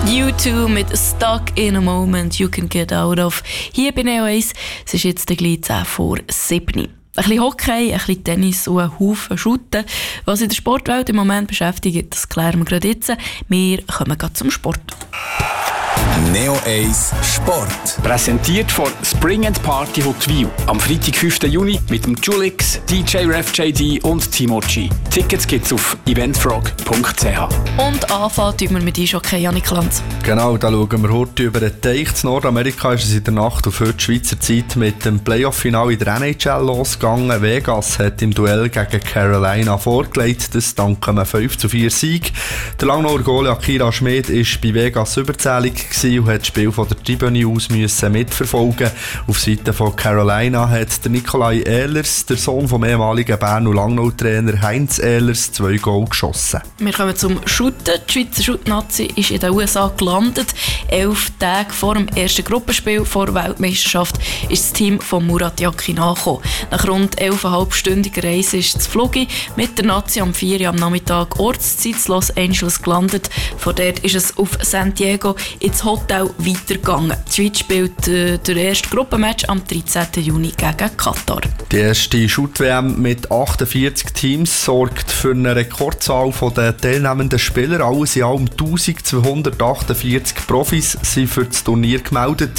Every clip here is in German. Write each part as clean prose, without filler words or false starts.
U2 mit Stuck in a Moment You Can Get Out Of. Hier bei Neo 1, es ist jetzt gleich 10 vor 7. Ein bisschen Hockey, ein bisschen Tennis und ein Haufen Shooten. Was in der Sportwelt im Moment beschäftigt, das klären wir gerade jetzt. Wir kommen gerade zum Sport. Neo 1 Sport. Präsentiert von Spring & Party Huttwil. Am Freitag, 5. Juni mit dem Julix, DJ Ref JD und Timochi. Tickets gibt's auf eventfrog.ch. Und anfangen tun wir mit Eishockey, Janik Lanz. Genau, da schauen wir heute über den Teich. In Nordamerika ist es in der Nacht auf heute Schweizer Zeit mit dem Playoff-Final in der NHL losgegangen. Vegas hat im Duell gegen Carolina vorgelegt. Das dank einem 5:4 Sieg. Der Langnauer Goalie Akira Schmid war bei Vegas überzählig und hat das Spiel von der Tribüne aus mitverfolgen. Auf Seite von Carolina hat der Nikolai Ehlers, der Sohn vom ehemaligen Bern- und Langnau-Trainer Heinz Ehlers, 2 Goal geschossen. Wir kommen zum Shooten. Die Schweizer Shoot-Nazi ist in den USA gelandet. 11 Tage vor dem ersten Gruppenspiel vor der Weltmeisterschaft ist das Team von Murat Yakin angekommen. Nach rund 11,5-stündiger Reise ist das Flugi mit der Nazi am 4 Uhr am Nachmittag Ortszeit in Los Angeles gelandet. Von dort ist es auf San Diego ins Hotel weitergegangen. Die Schweiz spielt der erste Gruppenmatch am 13. Juni gegen Katar. Die erste Shoot-WM mit 48 Teams sorgt für eine Rekordzahl der teilnehmenden Spieler. Alles in allem 1248 Profis sind für das Turnier gemeldet.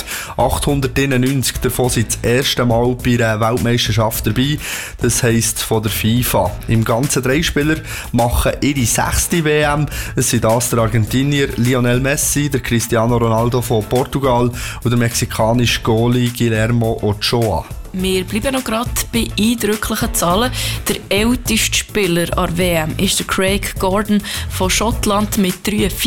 891 davon sind das erste Mal bei einer Weltmeisterschaft dabei. Das heisst von der FIFA. Im Ganzen 3 Spieler machen ihre 6. WM. Es sind das der Argentinier Lionel Messi, der Cristiano Ronaldo von Portugal und der mexikanische Goalie Guillermo Ochoa. Wir bleiben noch gerade bei eindrücklichen Zahlen. Der älteste Spieler an der WM ist der Craig Gordon von Schottland mit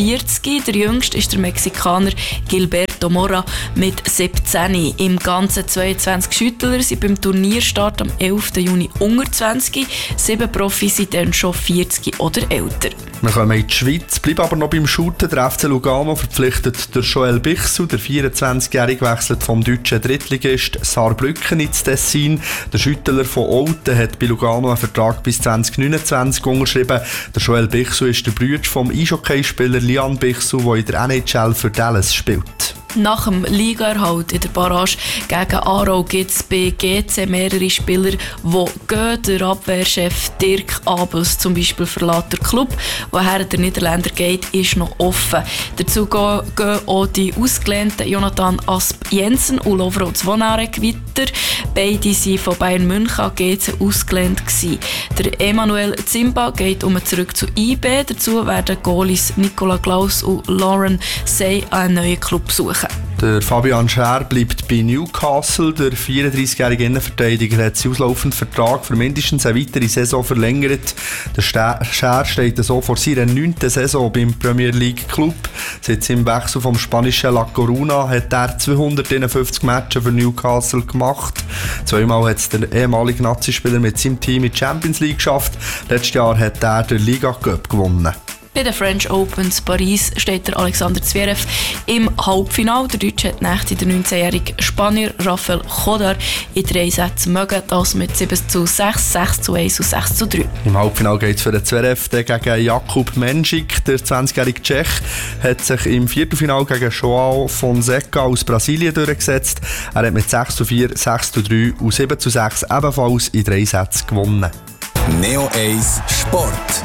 43. Der jüngste ist der Mexikaner Gilberto Mora mit 17. Im Ganzen 22 Schüttler sind beim Turnierstart am 11. Juni unter 20. 7 Profis sind dann schon 40 oder älter. Wir kommen in die Schweiz, bleiben aber noch beim Shooten. Der FC Lugano verpflichtet der Joel Bichsel. Der 24-Jährige wechselt vom deutschen Drittligist Saarbrücken ins Tessin. Der Schüttler von Olten hat bei Lugano einen Vertrag bis 2029 unterschrieben. Der Joel Bichsel ist der Bruder vom Eishockeyspieler Lian Bichsel, der in der NHL für Dallas spielt. Nach dem Ligaerhalt in der Barrage gegen Aarau gibt es bei GC mehrere Spieler, die gehen. Der Abwehrchef Dirk Abels zum Beispiel verlässt den Club. Woher der Niederländer geht, ist noch offen. Dazu gehen auch die ausgelehnten Jonathan Asp-Jensen und Lovro Zvonarek weiter. Beide waren von Bayern München an GC ausgelehnt gewesen. Der Emanuel Zimba geht zurück zu IB. Dazu werden Goalies Nicola Klaus und Lauren Say einen neuen Club suchen. Der Fabian Schär bleibt bei Newcastle. Der 34-jährige Innenverteidiger hat seinen auslaufenden Vertrag für mindestens eine weitere Saison verlängert. Der Schär steht so vor seiner 9. Saison beim Premier League Club. Seit seinem Wechsel vom spanischen La Coruna hat er 251 Matches für Newcastle gemacht. 2-mal hat es der ehemalige Nazi-Spieler mit seinem Team in die Champions League geschafft. Letztes Jahr hat er den Liga Cup gewonnen. Bei den French Opens Paris steht der Alexander Zverev im Halbfinale. Der Deutsche hat nach der 19-jährige Spanier Rafael Chodar in 3 Sätzen mögen, das mit 7:6, 6:1 und 6:3. Im Halbfinale geht es für den Zverev gegen Jakub Menschik. Der 20-jährige Tschech hat sich im Viertelfinale gegen João Fonseca aus Brasilien durchgesetzt. Er hat mit 6:4, 6:3 und 7:6 ebenfalls in 3 Sätzen gewonnen. Neo 1 Sport.